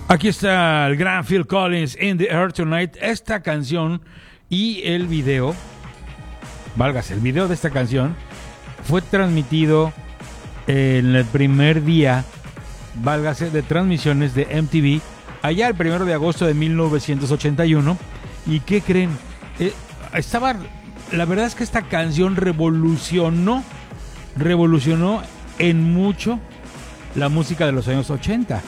Aquí está el gran Phil Collins, In the Air Tonight. Esta canción y el video, válgase, el video de esta canción fue transmitido en el primer día, válgase, de transmisiones de MTV, allá el 1 de agosto de 1981. ¿Y qué creen? La verdad es que esta canción revolucionó en mucho la música de los años 80.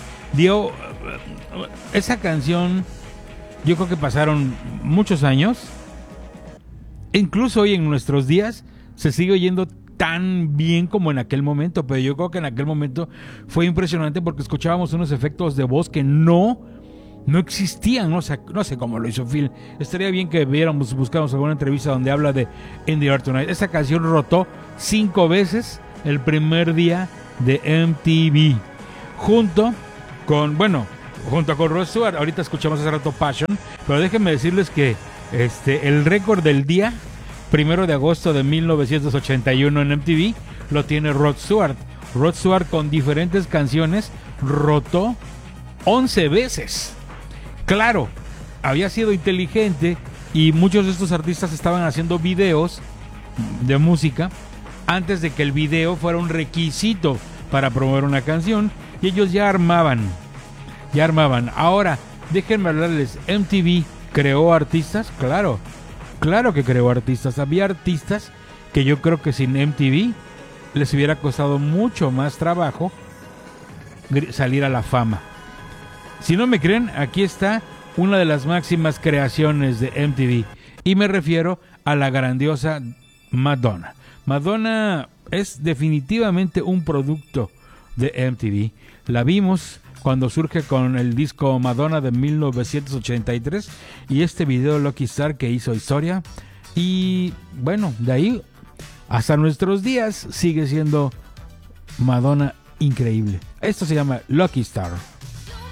Esa canción, yo creo que pasaron muchos años, incluso hoy en nuestros días se sigue oyendo tan bien como en aquel momento, pero yo creo que en aquel momento fue impresionante porque escuchábamos unos efectos de voz que no existían, no sé cómo lo hizo Phil. Estaría bien que buscáramos alguna entrevista donde habla de In the Air Tonight. Esta canción rotó 5 veces el primer día de MTV, junto con Rod Stewart. Ahorita escuchamos hace rato Passion, pero déjenme decirles que el récord del día 1 de agosto de 1981 en MTV lo tiene Rod Stewart. Rod Stewart, con diferentes canciones, rotó 11 veces. Claro, había sido inteligente y muchos de estos artistas estaban haciendo videos de música antes de que el video fuera un requisito para promover una canción, y ellos ya armaban. Ahora, déjenme hablarles, MTV creó artistas, claro que creó artistas. Había artistas que yo creo que sin MTV les hubiera costado mucho más trabajo salir a la fama. Si no me creen, aquí está una de las máximas creaciones de MTV, y me refiero a la grandiosa Madonna. Madonna es definitivamente un producto de MTV. La vimos cuando surge con el disco Madonna de 1983 y este video Lucky Star que hizo historia, y bueno, de ahí hasta nuestros días sigue siendo Madonna increíble. Esto se llama Lucky Star.